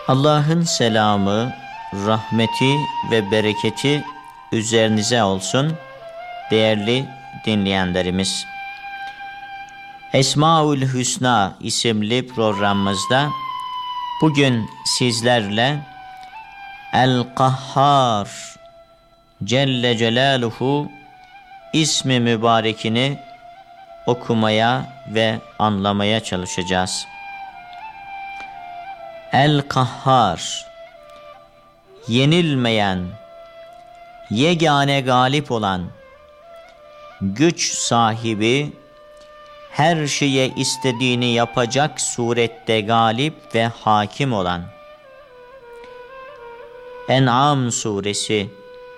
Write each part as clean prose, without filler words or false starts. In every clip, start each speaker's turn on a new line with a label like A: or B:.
A: Allah'ın selamı, rahmeti ve bereketi üzerinize olsun değerli dinleyenlerimiz. Esmaül Hüsna isimli programımızda bugün sizlerle El-Kahhar Celle Celaluhu ismi mübarekini okumaya ve anlamaya çalışacağız. El-Kahhar, yenilmeyen, yegane galip olan, güç sahibi, her şeye istediğini yapacak surette galip ve hakim olan. En'am suresi,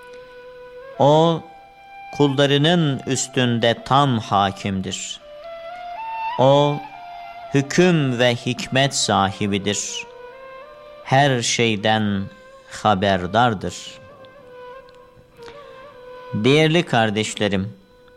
A: o kullarının üstünde tam hakimdir. O hüküm ve hikmet sahibidir. Her şeyden haberdardır. Değerli kardeşlerim,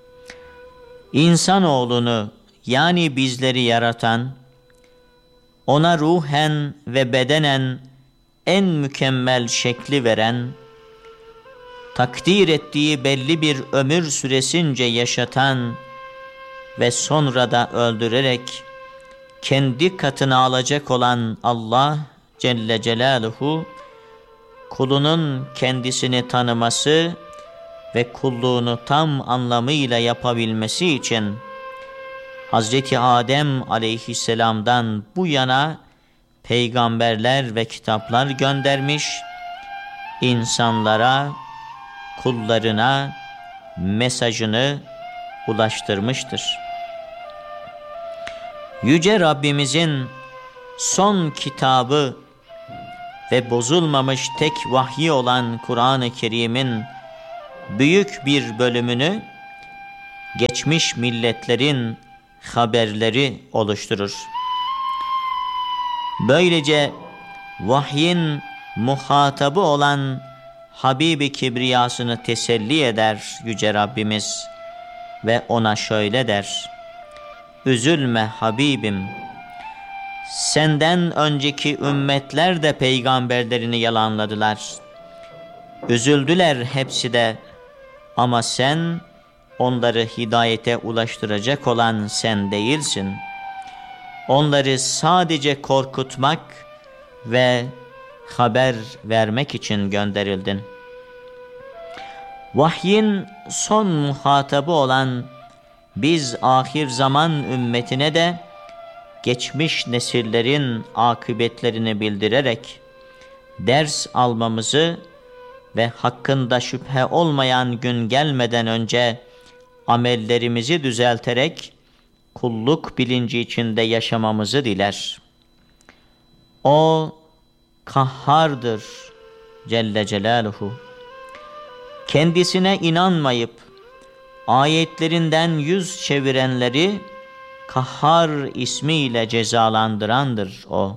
A: insanoğlunu yani bizleri yaratan, ona ruhen ve bedenen en mükemmel şekli veren, takdir ettiği belli bir ömür süresince yaşatan ve sonra da öldürerek kendi katına alacak olan Allah Celle Celaluhu, kulunun kendisini tanıması ve kulluğunu tam anlamıyla yapabilmesi için Hazreti Adem aleyhisselamdan bu yana peygamberler ve kitaplar göndermiş, insanlara, kullarına mesajını ulaştırmıştır. Yüce Rabbimizin son kitabı ve bozulmamış tek vahyi olan Kur'an-ı Kerim'in büyük bir bölümünü geçmiş milletlerin haberleri oluşturur. Böylece vahyin muhatabı olan Habibi Kibriyasını teselli eder Yüce Rabbimiz ve ona şöyle der: üzülme Habibim, senden önceki ümmetler de peygamberlerini yalanladılar. Üzüldüler hepsi de, ama sen onları hidayete ulaştıracak olan sen değilsin. Onları sadece korkutmak ve haber vermek için gönderildin. Vahyin son muhatabı olan biz ahir zaman ümmetine de geçmiş nesillerin akıbetlerini bildirerek ders almamızı ve hakkında şüphe olmayan gün gelmeden önce amellerimizi düzelterek kulluk bilinci içinde yaşamamızı diler. O kahhardır Celle Celaluhu. Kendisine inanmayıp ayetlerinden yüz çevirenleri Kahhar ismiyle cezalandırandır o.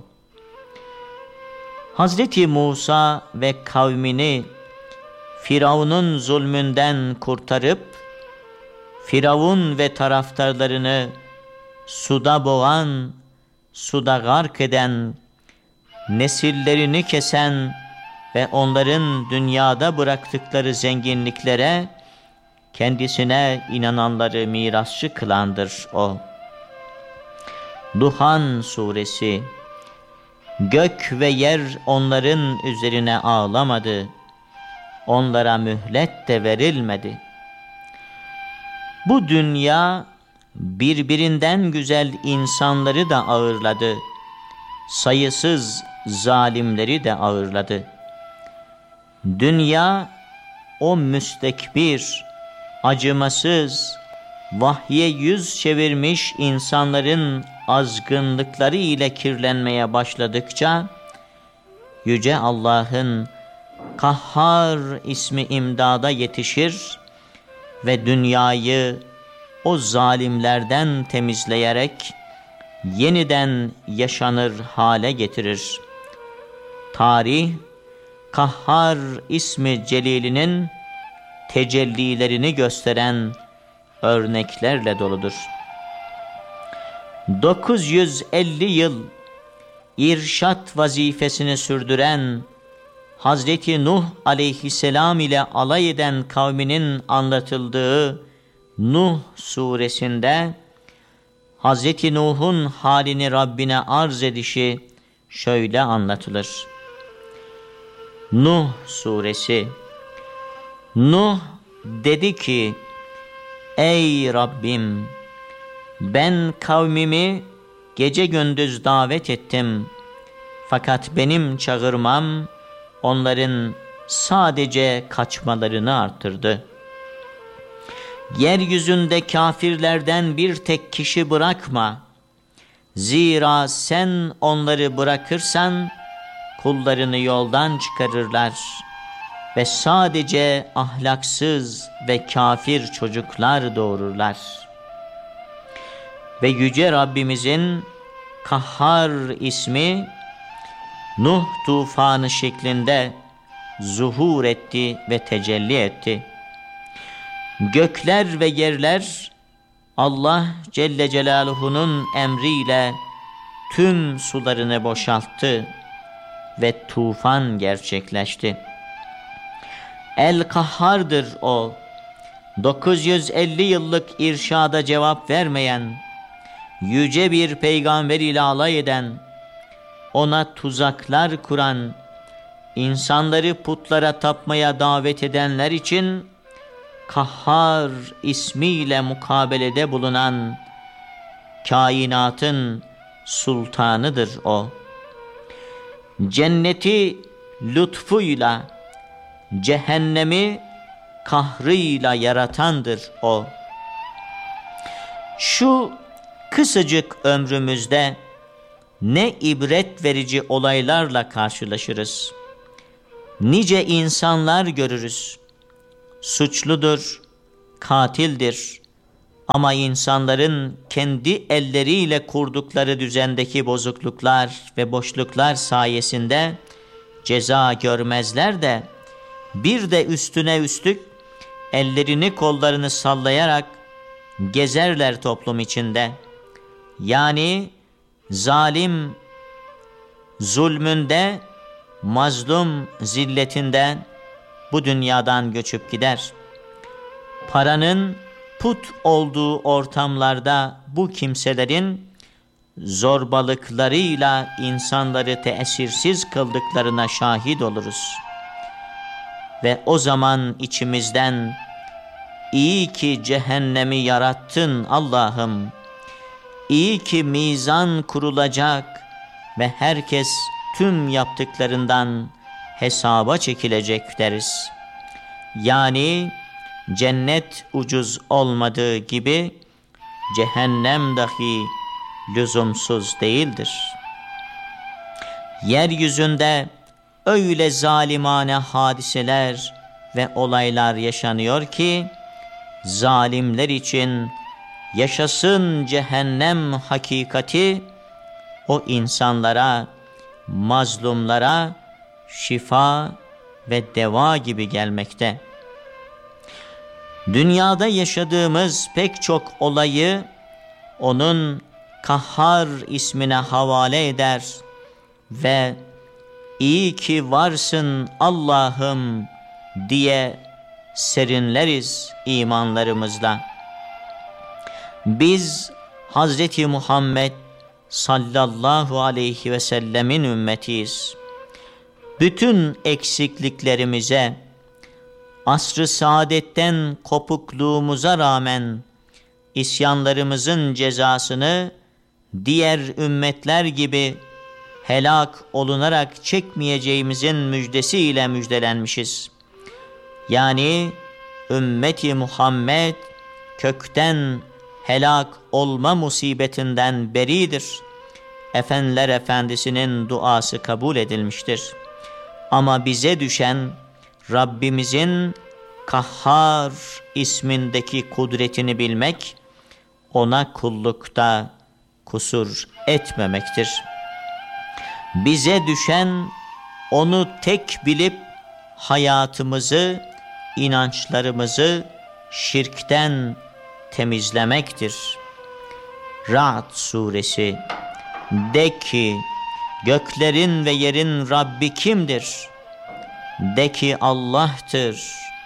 A: Hazreti Musa ve kavmini Firavun'un zulmünden kurtarıp Firavun ve taraftarlarını suda boğan, suda gark eden, nesillerini kesen ve onların dünyada bıraktıkları zenginliklere kendisine inananları mirasçı kılandır o. Duhan suresi, gök ve yer onların üzerine ağlamadı, onlara mühlet de verilmedi. Bu dünya birbirinden güzel insanları da ağırladı, sayısız zalimleri de ağırladı. Dünya o müstekbir, acımasız, vahye yüz çevirmiş insanların azgınlıkları ile kirlenmeye başladıkça Yüce Allah'ın Kahhar ismi imdada yetişir ve dünyayı o zalimlerden temizleyerek yeniden yaşanır hale getirir. Tarih, Kahhar ismi celilinin tecellilerini gösteren örneklerle doludur. 950 yıl irşat vazifesini sürdüren Hazreti Nuh aleyhisselam ile alay eden kavminin anlatıldığı Nuh suresinde Hazreti Nuh'un halini Rabbine arz edişi şöyle anlatılır. Nuh suresi. Nuh dedi ki, ey Rabbim, ben kavmimi gece gündüz davet ettim. Fakat benim çağırmam onların sadece kaçmalarını artırdı. Yeryüzünde kafirlerden bir tek kişi bırakma. Zira sen onları bırakırsan kullarını yoldan çıkarırlar ve sadece ahlaksız ve kafir çocuklar doğururlar. Ve Yüce Rabbimizin Kahhar ismi Nuh tufanı şeklinde zuhur etti ve tecelli etti. Gökler ve yerler Allah Celle Celaluhu'nun emriyle tüm sularını boşalttı ve tufan gerçekleşti. El-Kahhar'dır o. 950 yıllık irşada cevap vermeyen, yüce bir peygamber ile alay eden, ona tuzaklar kuran, insanları putlara tapmaya davet edenler için Kahhar ismiyle mukabelede bulunan kainatın sultanıdır o. Cenneti lütfuyla, cehennemi kahrıyla yaratandır o. Şu kısacık ömrümüzde ne ibret verici olaylarla karşılaşırız. Nice insanlar görürüz. Suçludur, katildir. Ama insanların kendi elleriyle kurdukları düzendeki bozukluklar ve boşluklar sayesinde ceza görmezler de bir de üstüne üstlük ellerini kollarını sallayarak gezerler toplum içinde. Yani zalim zulmünde, mazlum zilletinden bu dünyadan göçüp gider. Paranın put olduğu ortamlarda bu kimselerin zorbalıklarıyla insanları tesirsiz kıldıklarına şahit oluruz. Ve o zaman içimizden iyi ki cehennemi yarattın Allah'ım, iyi ki mizan kurulacak ve herkes tüm yaptıklarından hesaba çekilecek deriz. Yani cennet ucuz olmadığı gibi cehennem dahi lüzumsuz değildir. Yeryüzünde öyle zalimane hadiseler ve olaylar yaşanıyor ki zalimler için yaşasın cehennem hakikati o insanlara, mazlumlara şifa ve deva gibi gelmekte. Dünyada yaşadığımız pek çok olayı onun Kahhar ismine havale eder ve iyi ki varsın Allah'ım diye serinleriz imanlarımızla. Biz Hazreti Muhammed sallallahu aleyhi ve sellemin ümmetiyiz. Bütün eksikliklerimize, asr-ı saadetten kopukluğumuza rağmen isyanlarımızın cezasını diğer ümmetler gibi helak olunarak çekmeyeceğimizin müjdesiyle müjdelenmişiz. Yani ümmeti Muhammed kökten helak olma musibetinden beridir. Efendiler Efendisi'nin duası kabul edilmiştir. Ama bize düşen Rabbimizin Kahhar ismindeki kudretini bilmek, ona kullukta kusur etmemektir. Bize düşen onu tek bilip hayatımızı, inançlarımızı şirkten temizlemektir. Ra'd suresi. De ki, göklerin ve yerin Rabbi kimdir? De ki Allah'tır.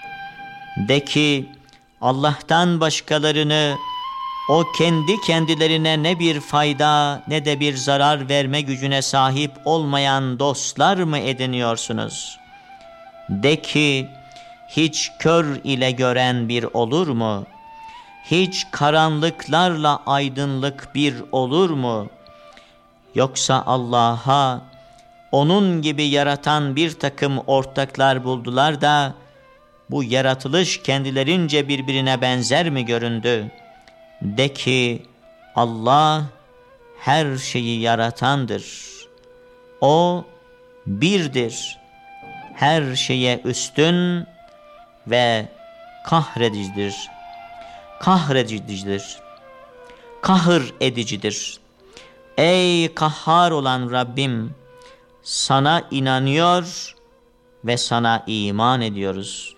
A: De ki Allah'tan başkalarını o kendi kendilerine ne bir fayda ne de bir zarar verme gücüne sahip olmayan dostlar mı ediniyorsunuz? De ki hiç kör ile gören bir olur mu? Hiç karanlıklarla aydınlık bir olur mu? Yoksa Allah'a onun gibi yaratan bir takım ortaklar buldular da bu yaratılış kendilerince birbirine benzer mi göründü? De ki Allah her şeyi yaratandır. O birdir. Her şeye üstün ve kahredicidir. Kahredicidir. Kahır edicidir. Ey kahhar olan Rabbim, sana inanıyor ve sana iman ediyoruz.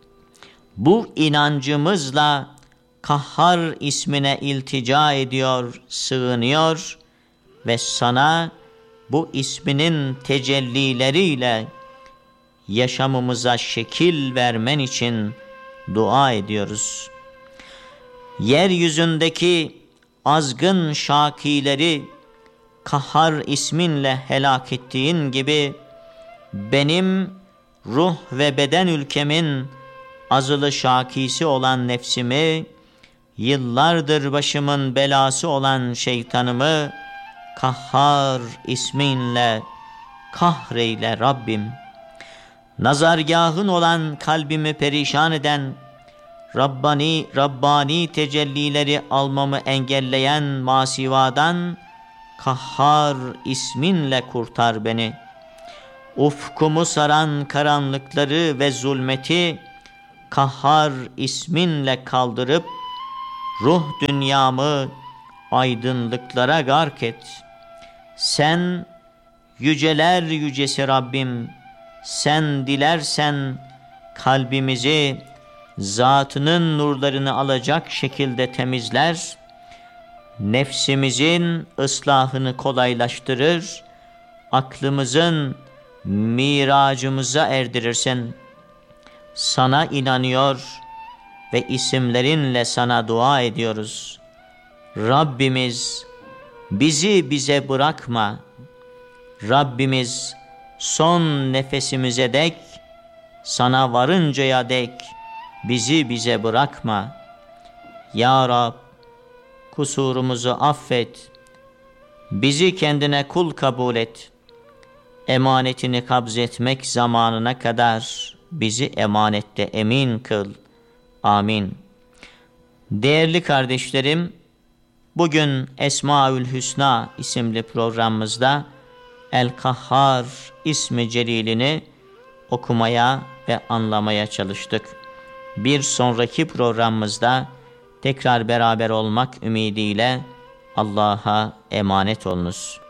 A: Bu inancımızla Kahhar ismine iltica ediyor, sığınıyor ve sana bu isminin tecellileriyle yaşamımıza şekil vermen için dua ediyoruz. Yeryüzündeki azgın şakileri Kahhar isminle helak ettiğin gibi benim ruh ve beden ülkemin azılı şakisi olan nefsimi, yıllardır başımın belası olan şeytanımı Kahhar isminle kahreyle Rabbim. Nazargahın olan kalbimi perişan eden, Rabbani tecellileri almamı engelleyen masivadan Kahhar isminle kurtar beni. Ufkumu saran karanlıkları ve zulmeti Kahhar isminle kaldırıp ruh dünyamı aydınlıklara gark et. Sen yüceler yücesi Rabbim, sen dilersen kalbimizi zatının nurlarını alacak şekilde temizler, nefsimizin ıslahını kolaylaştırır, aklımızın miracımıza erdirirsin. Sana inanıyor ve isimlerinle sana dua ediyoruz. Rabbimiz bize bırakma. Rabbimiz son nefesimize dek, sana varıncaya dek bize bırakma. Ya Rab, kusurumuzu affet. Bizi kendine kul kabul et. Emanetini kabzetmek zamanına kadar bizi emanette emin kıl. Amin. Değerli kardeşlerim, bugün Esmaül Hüsna isimli programımızda El-Kahhar ismi celilini okumaya ve anlamaya çalıştık. Bir sonraki programımızda tekrar beraber olmak ümidiyle Allah'a emanet olunuz.